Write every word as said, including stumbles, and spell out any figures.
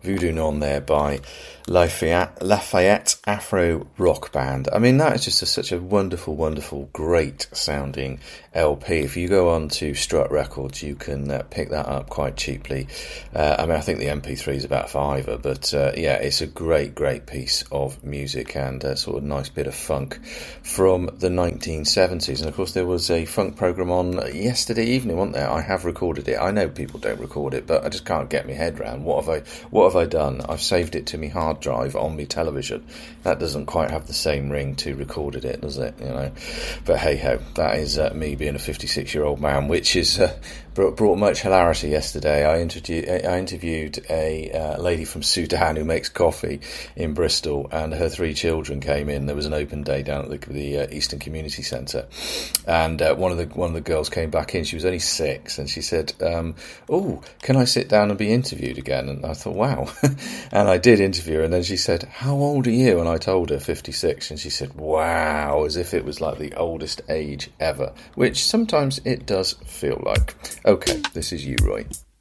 Voodoo Non there by Lafayette, Lafayette Afro Rock Band. I mean, that is just a, such a wonderful, wonderful, great sounding L P. If you go on to Strut Records, you can uh, pick that up quite cheaply. Uh, I mean, I think the M P three is about a fiver, but uh, yeah, it's a great, great piece of music and a sort of nice bit of funk from the nineteen seventies. And of course, there was a funk program on yesterday evening, wasn't there? I have recorded it. I know people don't record it, but I just can't get my head round. What have I, what have I done? I've saved it to my hard drive on my television. That doesn't quite have the same ring to recorded it, does it? You know, but hey ho, that is uh, me being a fifty-six year old man, which is uh, brought, brought much hilarity yesterday. I interviewed I interviewed a uh, lady from Sudan who makes coffee in Bristol, and her three children came in. There was an open day down at the, the uh, Eastern Community Centre, and uh, one of the one of the girls came back in. She was only six, and she said, um, "Oh, can I sit down and be interviewed again?" And I thought, wow. And I did interview her, and then she said, "How old are you?" And I told her fifty-six, and she said, "Wow," as if it was like the oldest age ever, which sometimes it does feel like. Okay, this is you, Roy.